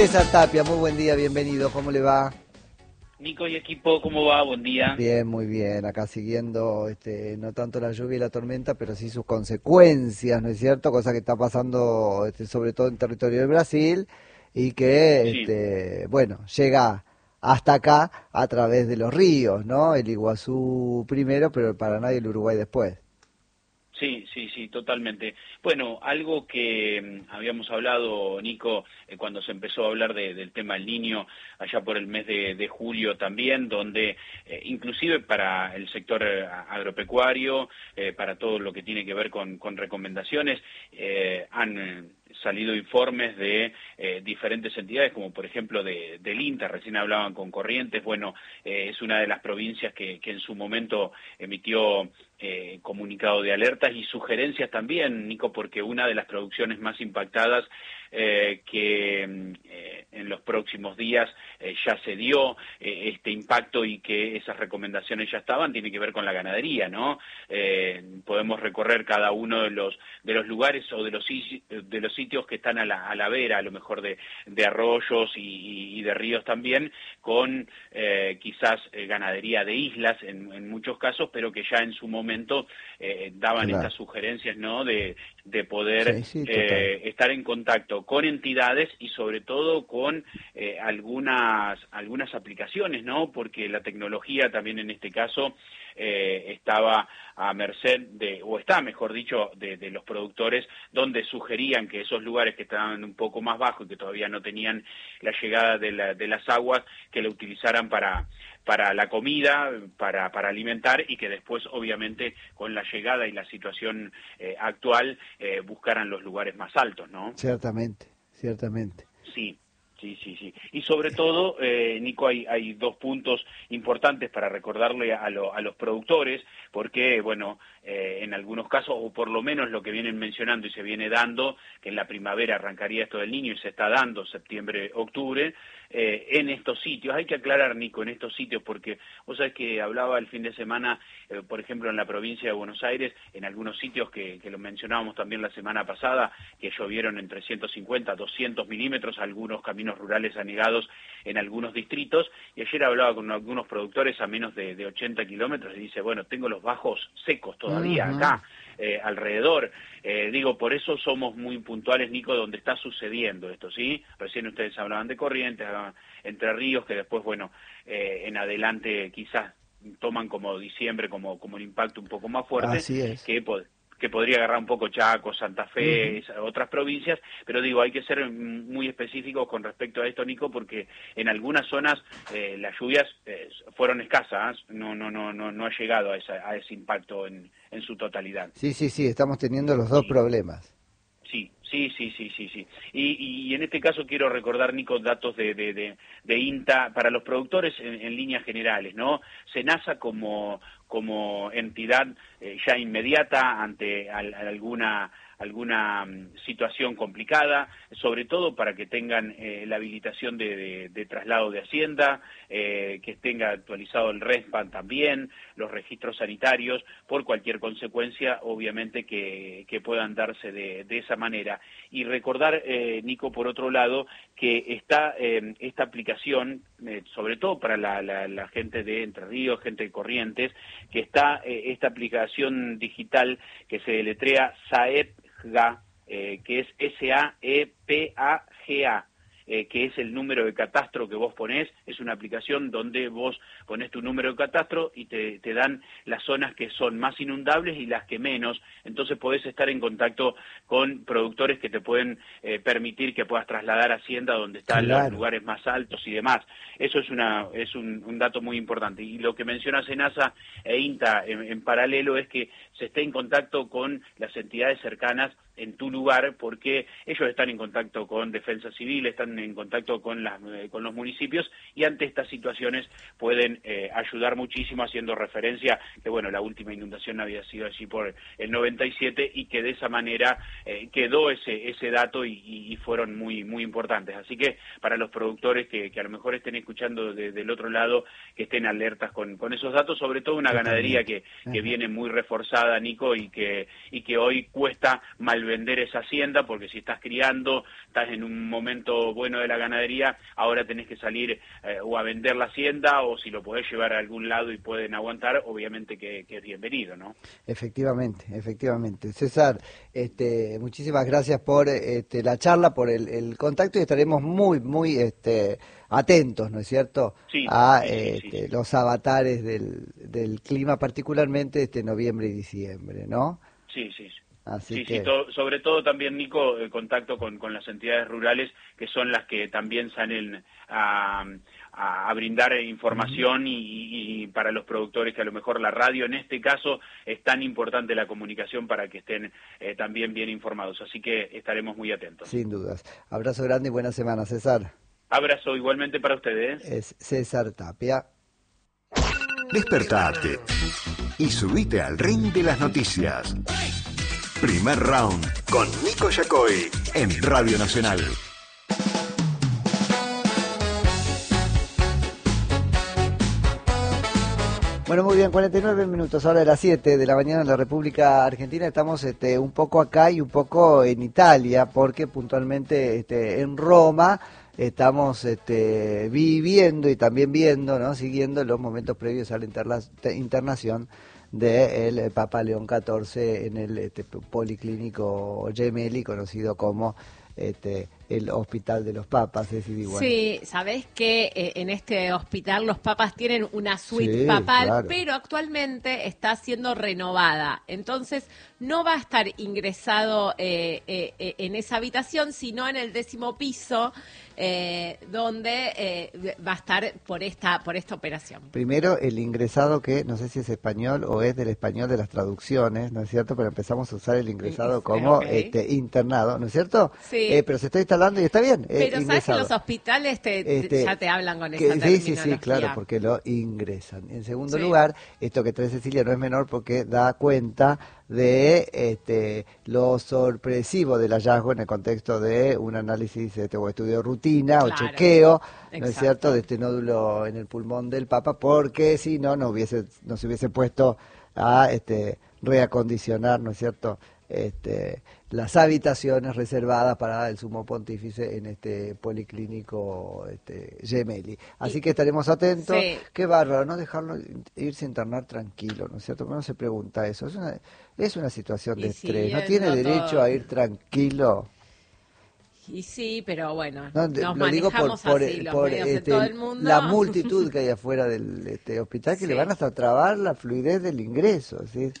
César Tapia, muy buen día, bienvenido, ¿cómo le va? Nico y equipo, ¿cómo va? Buen día. Bien, muy bien, acá siguiendo no tanto la lluvia y la tormenta, pero sí sus consecuencias, ¿no es cierto? Cosa que está pasando sobre todo en territorio de Brasil y que, Sí, bueno, llega hasta acá a través de los ríos, ¿no? El Iguazú primero, pero el Paraná y el Uruguay después. sí, totalmente. Bueno, algo que habíamos hablado, Nico, cuando se empezó a hablar del tema del Niño, allá por el mes de julio también, donde inclusive para el sector agropecuario, para todo lo que tiene que ver con recomendaciones, han salido informes de diferentes entidades, como por ejemplo del INTA, recién hablaban con Corrientes, bueno, es una de las provincias que en su momento emitió comunicado de alertas y sugerencias también, Nico, porque una de las producciones más impactadas que en los próximos días ya se dio este impacto y que esas recomendaciones ya estaban, tiene que ver con la ganadería, ¿no? Podemos recorrer cada uno de los lugares o de los sitios que están a la vera, a lo mejor de arroyos y de ríos también, con quizás ganadería de islas en muchos casos, pero que ya en su momento daban Claro. estas sugerencias, ¿no? De poder Sí, sí, total. estar en contacto con entidades y sobre todo con algunas aplicaciones, ¿no? Porque la tecnología también en este caso estaba a merced o está, mejor dicho, de los productores, donde sugerían que esos lugares que estaban un poco más bajos y que todavía no tenían la llegada de las aguas, que la utilizaran para la comida, para alimentar, y que después, obviamente, con la llegada y la situación actual, buscaran los lugares más altos, ¿no? Ciertamente, ciertamente. Sí. Sí. Y sobre todo, Nico, hay dos puntos importantes para recordarle a los productores, porque, bueno, en algunos casos, o por lo menos lo que vienen mencionando y se viene dando, que en la primavera arrancaría esto del Niño y se está dando septiembre, octubre, en estos sitios. Hay que aclarar, Nico, en estos sitios, porque vos sabés que hablaba el fin de semana, por ejemplo, en la provincia de Buenos Aires, en algunos sitios que lo mencionábamos también la semana pasada, que llovieron entre 150 a 200 milímetros, algunos caminos rurales anegados en algunos distritos, y ayer hablaba con algunos productores a menos de 80 kilómetros y dice, bueno, tengo los bajos secos todavía Ujú. acá, alrededor. Digo, por eso somos muy puntuales, Nico, donde está sucediendo esto, ¿sí? Recién ustedes hablaban de Corrientes, hablaban Entre Ríos, que después, bueno, en adelante quizás toman como diciembre como un impacto un poco más fuerte, Así es. que podría agarrar un poco Chaco, Santa Fe, Ujú. otras provincias, pero digo, hay que ser muy específicos con respecto a esto, Nico, porque en algunas zonas las lluvias fueron escasas, no ha llegado a ese impacto en su totalidad. Sí, sí, sí, estamos teniendo los dos Sí. problemas. Sí. Y en este caso quiero recordar, Nico, datos de INTA para los productores en líneas generales, ¿no? SENASA como entidad ya inmediata ante alguna situación complicada, sobre todo para que tengan la habilitación de traslado de Hacienda, que tenga actualizado el RESPAN también, los registros sanitarios, por cualquier consecuencia, obviamente, que puedan darse de esa manera. Y recordar, Nico, por otro lado, que está esta aplicación, sobre todo para la gente de Entre Ríos, gente de Corrientes, que está esta aplicación digital que se deletrea SAEPGA, que es SAEPAGA, que es el número de catastro que vos ponés. Es una aplicación donde vos ponés tu número de catastro y te dan las zonas que son más inundables y las que menos, entonces podés estar en contacto con productores que te pueden permitir que puedas trasladar Hacienda donde están los Claro. lugares más altos y demás. Eso es un dato muy importante. Y lo que menciona SENASA e INTA en paralelo es que se esté en contacto con las entidades cercanas en tu lugar, porque ellos están en contacto con Defensa Civil, están en contacto con los municipios, y ante estas situaciones pueden ayudar muchísimo, haciendo referencia que, bueno, la última inundación había sido allí por el 97 y que de esa manera quedó ese dato y fueron muy importantes. Así que para los productores que a lo mejor estén escuchando del otro lado, que estén alertas con esos datos, sobre todo una ganadería Totalmente. que Ajá. viene muy reforzada, Nico, y que hoy cuesta mal al vender esa hacienda, porque si estás criando, estás en un momento bueno de la ganadería, ahora tenés que salir o a vender la hacienda, o si lo podés llevar a algún lado y pueden aguantar, obviamente que es bienvenido, ¿no? Efectivamente, efectivamente. César, muchísimas gracias por la charla, por el contacto, y estaremos muy atentos, ¿no es cierto?, Sí, a sí. los avatares del clima, particularmente noviembre y diciembre, ¿no? Sí. Así Sí, que... sobre todo también, Nico, contacto con las entidades rurales, que son las que también salen a brindar información y para los productores, que a lo mejor la radio en este caso es tan importante, la comunicación, para que estén también bien informados. Así que estaremos muy atentos. Sin dudas. Abrazo grande y buena semana, César. Abrazo igualmente para ustedes. Es César Tapia. Despertate y subite al ring de las noticias. Primer round con Nico Yacoy en Radio Nacional. Bueno, muy bien, 49 minutos, ahora de las 7 de la mañana en la República Argentina. Estamos un poco acá y un poco en Italia, porque puntualmente en Roma estamos viviendo y también viendo, ¿no?, siguiendo los momentos previos a la internación del Papa León XIV en el Policlínico Gemelli, conocido como el Hospital de los Papas. Sí, sabés que en este hospital los papas tienen una suite Sí, papal, claro. pero actualmente está siendo renovada. Entonces no va a estar ingresado en esa habitación, sino en el 10º piso, donde va a estar por esta operación. Primero, el ingresado, que no sé si es español o es del español de las traducciones, ¿no es cierto? Pero empezamos a usar el ingresado como Okay. internado, ¿no es cierto? Sí. Pero se está instalando y está bien. Pero sabes que ingresado. los hospitales ya te hablan con esa Sí, terminología. sí, claro, porque lo ingresan. En segundo Sí. lugar, esto que trae Cecilia no es menor, porque da cuenta de lo sorpresivo del hallazgo en el contexto de un análisis o estudio de rutina Claro, o chequeo, ¿no es exacto. cierto?, de este nódulo en el pulmón del Papa, porque si no, no se hubiese puesto a reacondicionar, ¿no es cierto?, las habitaciones reservadas para el sumo pontífice en este policlínico Gemelli. Así que estaremos atentos. Sí. Qué bárbaro, no dejarlo irse a internar tranquilo, ¿no es cierto? Porque uno se pregunta eso. Es una situación de Y estrés. ¿No siguiendo tiene derecho todo. a ir tranquilo? Y sí, pero bueno, No, nos lo digo manejamos así, los medios de todo el mundo. la multitud que hay afuera del hospital, que Sí. le van hasta a trabar la fluidez del ingreso, ¿sí?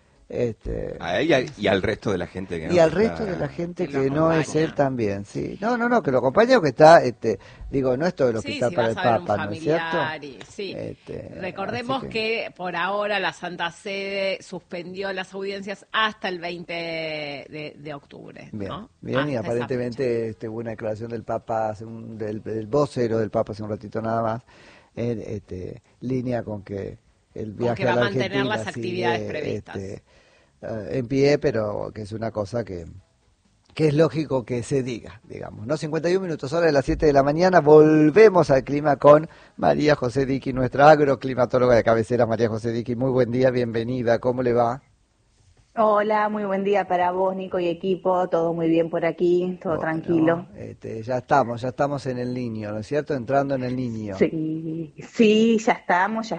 A ella y al resto de la gente que no Y al está- resto de la gente que que lo no es acompaña. él también, sí. No, que lo acompaña o que está, digo, no es todo el Sí, hospital si para el vas a ver un Papa, ¿no es cierto? familiar sí. Recordemos así que por ahora la Santa Sede suspendió las audiencias hasta el 20 de octubre. Bien, ¿no? bien, y Hasta esa aparentemente hubo una declaración del Papa, del vocero del Papa hace un ratito nada más, en línea con que el viaje que va a la a mantener Argentina las actividades sigue, previstas. en pie, pero que es una cosa que es lógico que se diga, digamos, ¿no? 51 minutos, hora de las 7 de la mañana, volvemos al clima con María José Diqui, nuestra agroclimatóloga de cabecera. María José Diqui, muy buen día, bienvenida, ¿cómo le va? Hola, muy buen día para vos, Nico, y equipo. Todo muy bien por aquí, todo Bueno, tranquilo. ya estamos en el Niño, ¿no es cierto? Entrando en el Niño. Sí, ya estamos.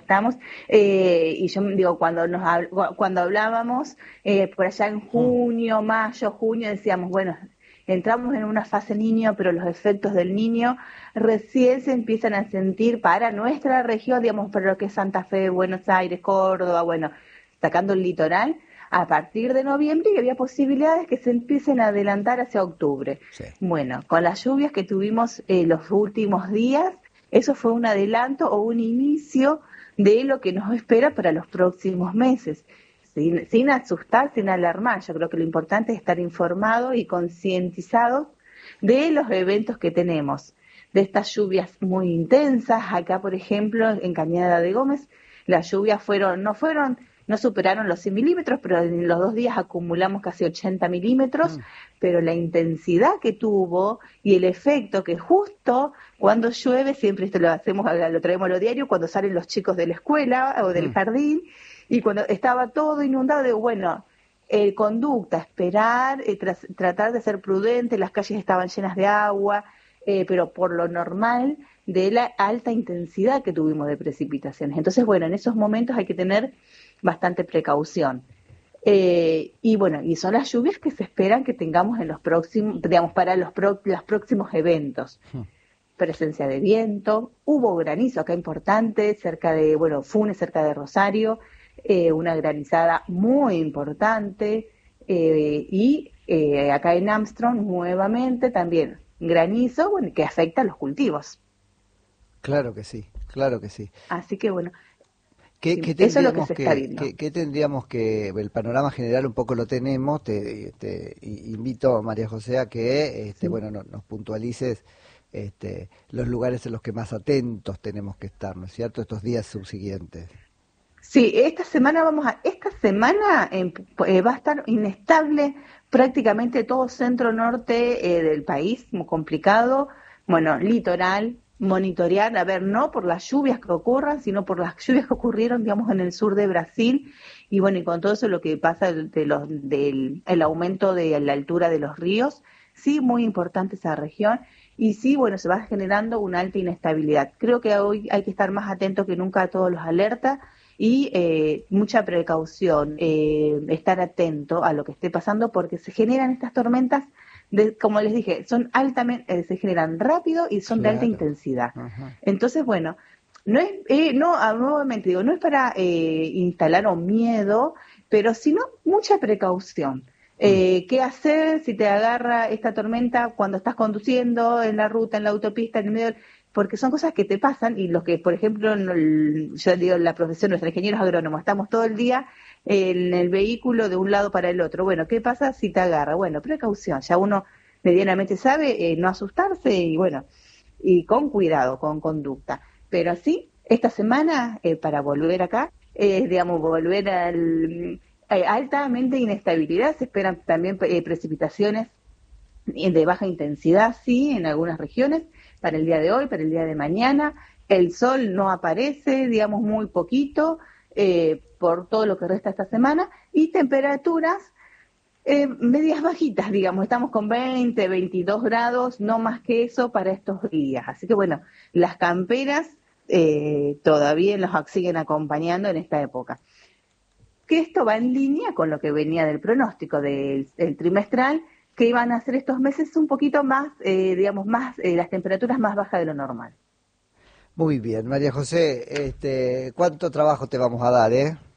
Y yo digo, cuando hablábamos por allá en junio, mayo, junio, decíamos, bueno, entramos en una fase Niño, pero los efectos del Niño recién se empiezan a sentir para nuestra región, digamos, para lo que es Santa Fe, Buenos Aires, Córdoba, bueno, sacando el litoral, a partir de noviembre, y había posibilidades que se empiecen a adelantar hacia octubre. Sí. Bueno, con las lluvias que tuvimos los últimos días, eso fue un adelanto o un inicio de lo que nos espera para los próximos meses. Sin asustar, sin alarmar. Yo creo que lo importante es estar informado y concientizado de los eventos que tenemos. De estas lluvias muy intensas, acá por ejemplo en Cañada de Gómez, las lluvias no superaron los 100 milímetros, pero en los 2 días acumulamos casi 80 milímetros, pero la intensidad que tuvo y el efecto que justo cuando llueve, siempre esto lo traemos a lo diario, cuando salen los chicos de la escuela o del jardín, y cuando estaba todo inundado, digo, bueno, conducta, esperar, tratar de ser prudente, las calles estaban llenas de agua, pero por lo normal de la alta intensidad que tuvimos de precipitaciones. Entonces, bueno, en esos momentos hay que tener bastante precaución. Y bueno, y son las lluvias que se esperan que tengamos en los próximos, digamos, para los próximos eventos. Presencia de viento, hubo granizo acá importante, cerca de, Funes, cerca de Rosario, una granizada muy importante, y acá en Armstrong nuevamente también granizo, que afecta a los cultivos. Claro que sí, claro que sí. Así que bueno, ¿Qué eso es lo que se está viendo. ¿Qué tendríamos que, el panorama general un poco lo tenemos, te invito a María José a que nos puntualices los lugares en los que más atentos tenemos que estar, ¿no es cierto?, estos días subsiguientes. Sí, esta semana va a estar inestable prácticamente todo centro-norte del país, muy complicado, litoral, monitorear, no por las lluvias que ocurran, sino por las lluvias que ocurrron, digamos, en el sur de Brasil, y con todo eso lo que pasa el aumento de la altura de los ríos, sí, muy importante esa región, y sí, se va generando una alta inestabilidad. Creo que hoy hay que estar más atentos que nunca a todos los alertas, y mucha precaución, estar atento a lo que esté pasando, porque se generan estas tormentas, como les dije, son altamente, se generan rápido y son de alta intensidad. Ajá. Entonces, no es, nuevamente digo, no es para instalar un miedo, pero sino mucha precaución. ¿Qué hacer si te agarra esta tormenta cuando estás conduciendo en la ruta, en la autopista, en el medio? Porque son cosas que te pasan, y los que, por ejemplo, yo digo, en la profesión, nuestros ingenieros agrónomos, estamos todo el día en el vehículo de un lado para el otro. ¿Qué pasa si te agarra? Precaución, ya uno medianamente sabe no asustarse y con cuidado, con conducta. Pero sí, esta semana, para volver acá, volver al altamente inestabilidad, se esperan también precipitaciones de baja intensidad, sí, en algunas regiones, para el día de hoy, para el día de mañana. El sol no aparece, muy poquito, por todo lo que resta esta semana, y temperaturas medias bajitas, estamos con 20, 22 grados, no más que eso para estos días. Así que las camperas todavía nos siguen acompañando en esta época. Que esto va en línea con lo que venía del pronóstico del trimestral, que iban a ser estos meses un poquito más, las temperaturas más bajas de lo normal. Muy bien, María José, ¿cuánto trabajo te vamos a dar,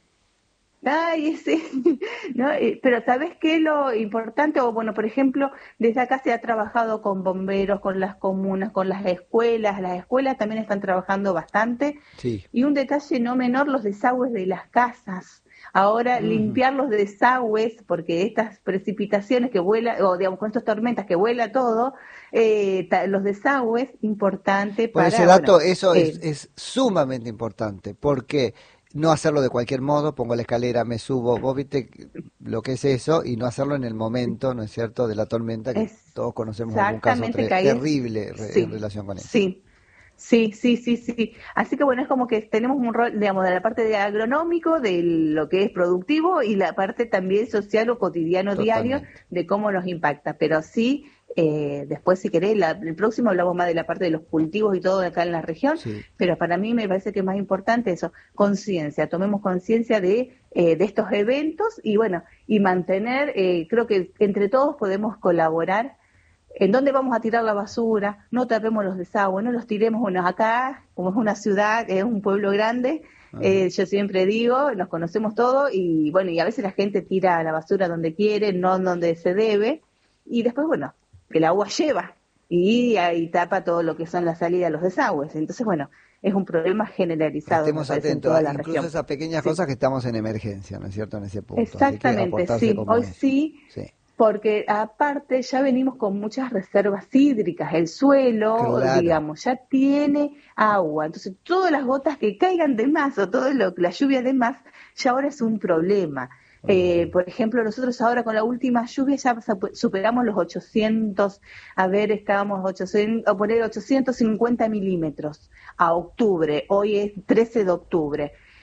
Ay, sí, no, pero ¿sabés qué es lo importante? Por ejemplo, desde acá se ha trabajado con bomberos, con las comunas, con las escuelas también están trabajando bastante, sí. Y un detalle no menor, los desagües de las casas. Ahora, limpiar los desagües, porque estas precipitaciones que vuelan, con estas tormentas que vuela todo, los desagües, importante para... Por ese dato, eso es sumamente importante, porque no hacerlo de cualquier modo, pongo la escalera, me subo, vos viste lo que es eso, y no hacerlo en el momento, ¿no es cierto?, de la tormenta, que todos conocemos algún caso terrible en relación con eso. Sí. Así que es como que tenemos un rol, de la parte de agronómico, de lo que es productivo, y la parte también social o cotidiano, diario, de cómo nos impacta. Pero sí, después si querés, el próximo hablamos más de la parte de los cultivos y todo acá en la región, sí. Pero para mí me parece que es más importante eso, conciencia, tomemos conciencia de estos eventos, y mantener, creo que entre todos podemos colaborar. ¿En dónde vamos a tirar la basura? No tapemos los desagües, no los tiremos acá, como es una ciudad, es un pueblo grande, yo siempre digo, nos conocemos todos, y a veces la gente tira la basura donde quiere, no donde se debe, y después, el agua lleva, y ahí tapa todo lo que son las salidas de los desagües. Entonces, es un problema generalizado. Estemos atentos en toda la incluso región. Esas pequeñas cosas que estamos en emergencia, ¿no es cierto?, en ese punto. Exactamente, sí, hoy sí. Porque aparte ya venimos con muchas reservas hídricas, el suelo, ya tiene agua, entonces todas las gotas que caigan de más o la lluvia de más, ya ahora es un problema. Por ejemplo, nosotros ahora con la última lluvia ya superamos los 800, estábamos a poner 850 milímetros a octubre, hoy es 13 de octubre.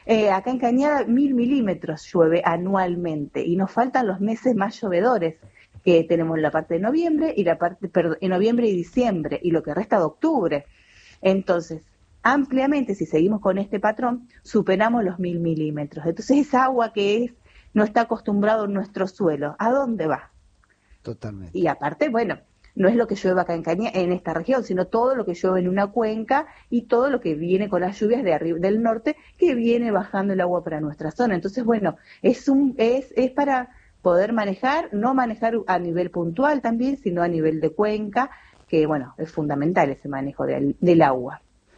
Acá en Cañada 1000 milímetros llueve anualmente y nos faltan los meses más llovedores, que tenemos la parte de noviembre y en noviembre y diciembre y lo que resta de octubre. Entonces, ampliamente, si seguimos con este patrón, superamos los 1000 milímetros. Entonces, esa agua que no está acostumbrado en nuestro suelo, ¿a dónde va? Totalmente. Y aparte, bueno, no es lo que llueve acá en esta región, sino todo lo que llueve en una cuenca y todo lo que viene con las lluvias de arriba del norte, que viene bajando el agua para nuestra zona. Entonces, bueno, es para poder no manejar a nivel puntual también, sino a nivel de cuenca, que bueno, es fundamental ese manejo del agua.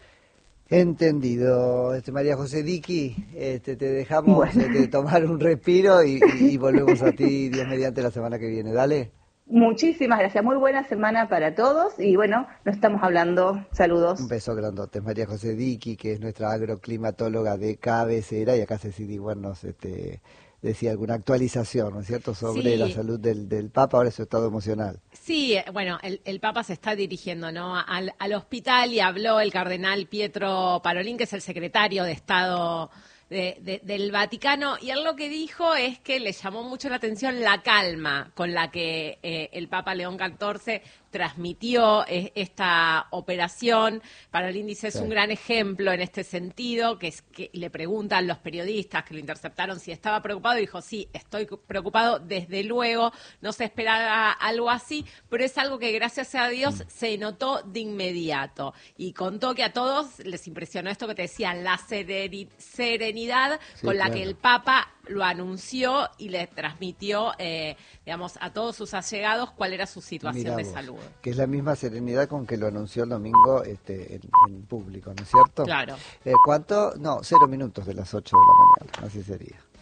Entendido, María José Diqui, te dejamos tomar un respiro y volvemos a ti, Dios mediante, la semana que viene. Dale. Muchísimas gracias, muy buena semana para todos y bueno, nos estamos hablando, saludos. Un beso grandote, María José Diqui, que es nuestra agroclimatóloga de cabecera, y acá Cecilia nos decía alguna actualización, ¿no es cierto?, sobre la salud del Papa, ahora su estado emocional. Sí, bueno, el Papa se está dirigiendo, ¿no?, al hospital, y habló el cardenal Pietro Parolin, que es el secretario de Estado del Vaticano, y él lo que dijo es que le llamó mucho la atención la calma con la que el Papa León XIV transmitió esta operación. Parolin dice es un gran ejemplo en este sentido, que le preguntan los periodistas que lo interceptaron si estaba preocupado, y dijo sí, estoy preocupado, desde luego, no se esperaba algo así, pero es algo que gracias a Dios se notó de inmediato, y contó que a todos les impresionó esto que te decía, la serenidad con la que el Papa lo anunció y le transmitió, digamos, a todos sus allegados cuál era su situación de salud. Que es la misma serenidad con que lo anunció el domingo en público, ¿no es cierto? Claro. ¿Cuánto? No, 0 minutos de las 8 de la mañana, así sería.